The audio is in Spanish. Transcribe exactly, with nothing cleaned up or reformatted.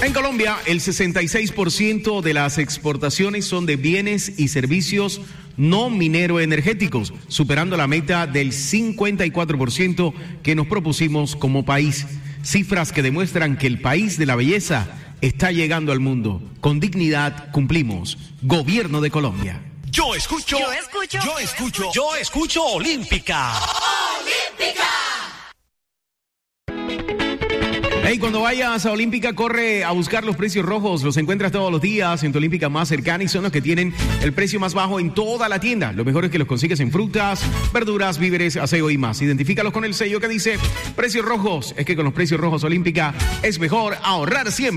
En Colombia, el sesenta y seis por ciento de las exportaciones son de bienes y servicios no minero-energéticos, superando la meta del cincuenta y cuatro por ciento que nos propusimos como país. Cifras que demuestran que el país de la belleza está llegando al mundo. Con dignidad cumplimos. Gobierno de Colombia. Yo escucho, yo escucho, yo escucho, yo escucho Olímpica. Olímpica. Hey, cuando vayas a Olímpica, corre a buscar los precios rojos. Los encuentras todos los días en tu Olímpica más cercana y son los que tienen el precio más bajo en toda la tienda. Lo mejor es que los consigues en frutas, verduras, víveres, aseo y más. Identifícalos con el sello que dice precios rojos. Es que con los precios rojos Olímpica es mejor ahorrar siempre.